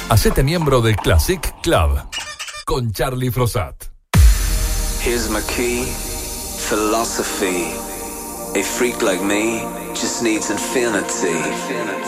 Hacete miembro de Classic Club con Charlie Frosat. Here's my key, philosophy. A freak like me just needs infinity.